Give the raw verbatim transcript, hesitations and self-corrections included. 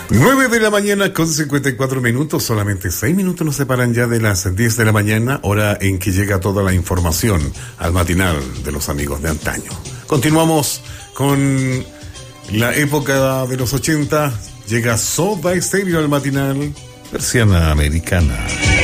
nueve de la mañana con cincuenta y cuatro minutos, solamente seis minutos nos separan ya de las diez de la mañana, hora en que llega toda la información al matinal de los amigos de antaño. Continuamos con la época de los ochenta, llega Soda Stereo al matinal, versión americana.